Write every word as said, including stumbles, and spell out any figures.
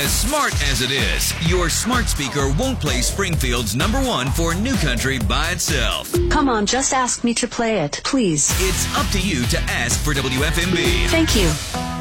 As smart as it is, your smart speaker won't play Springfield's number one for New Country by itself. Come on, just ask me to play it, please. It's up to you to ask for W F M B. Thank you.